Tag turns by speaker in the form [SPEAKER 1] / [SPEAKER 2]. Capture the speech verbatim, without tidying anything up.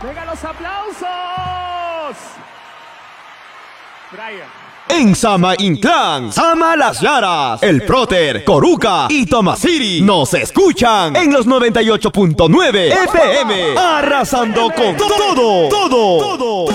[SPEAKER 1] ¡Venga los aplausos! Brian.
[SPEAKER 2] En Sama Inclán, Sama Las Llaras, El Próter, Coruca y Tomasiri nos escuchan en los noventa y ocho punto nueve F M, arrasando con todo, todo, todo.